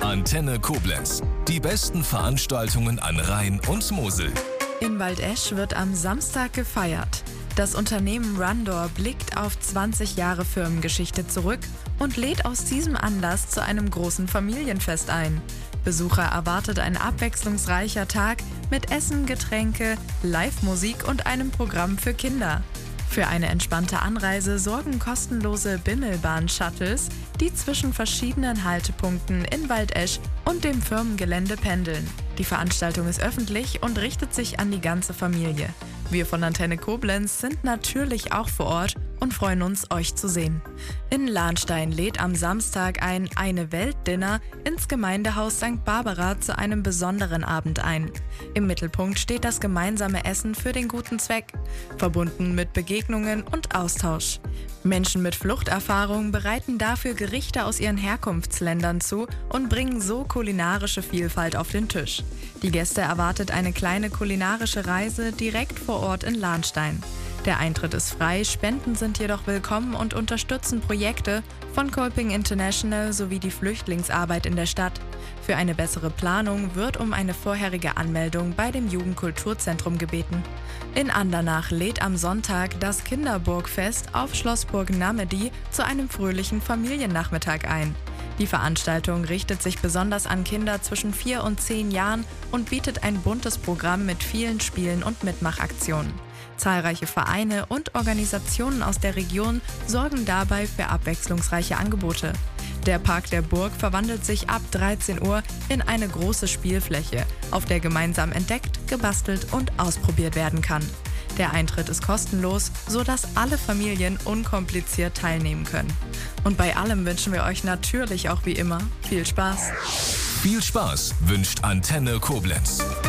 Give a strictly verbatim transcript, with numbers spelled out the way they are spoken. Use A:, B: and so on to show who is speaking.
A: Antenne Koblenz. Die besten Veranstaltungen an Rhein und Mosel.
B: In Waldesch wird am Samstag gefeiert. Das Unternehmen Rundor blickt auf zwanzig Jahre Firmengeschichte zurück und lädt aus diesem Anlass zu einem großen Familienfest ein. Besucher erwartet ein abwechslungsreicher Tag mit Essen, Getränke, Live-Musik und einem Programm für Kinder. Für eine entspannte Anreise sorgen kostenlose Bimmelbahn-Shuttles, die zwischen verschiedenen Haltepunkten in Waldesch und dem Firmengelände pendeln. Die Veranstaltung ist öffentlich und richtet sich an die ganze Familie. Wir von Antenne Koblenz sind natürlich auch vor Ort und freuen uns, euch zu sehen. In Lahnstein lädt am Samstag ein Eine-Welt-Dinner ins Gemeindehaus Sankt Barbara zu einem besonderen Abend ein. Im Mittelpunkt steht das gemeinsame Essen für den guten Zweck, verbunden mit Begegnungen und Austausch. Menschen mit Fluchterfahrung bereiten dafür Gerichte aus ihren Herkunftsländern zu und bringen so kulinarische Vielfalt auf den Tisch. Die Gäste erwartet eine kleine kulinarische Reise direkt vor Ort in Lahnstein. Der Eintritt ist frei, Spenden sind jedoch willkommen und unterstützen Projekte von Kolping International sowie die Flüchtlingsarbeit in der Stadt. Für eine bessere Planung wird um eine vorherige Anmeldung bei dem Jugendkulturzentrum gebeten. In Andernach lädt am Sonntag das Kinderburgfest auf Schlossburg Namedy zu einem fröhlichen Familiennachmittag ein. Die Veranstaltung richtet sich besonders an Kinder zwischen vier und zehn Jahren und bietet ein buntes Programm mit vielen Spielen und Mitmachaktionen. Zahlreiche Vereine und Organisationen aus der Region sorgen dabei für abwechslungsreiche Angebote. Der Park der Burg verwandelt sich ab dreizehn Uhr in eine große Spielfläche, auf der gemeinsam entdeckt, gebastelt und ausprobiert werden kann. Der Eintritt ist kostenlos, sodass alle Familien unkompliziert teilnehmen können. Und bei allem wünschen wir euch natürlich auch wie immer viel Spaß.
A: Viel Spaß wünscht Antenne Koblenz.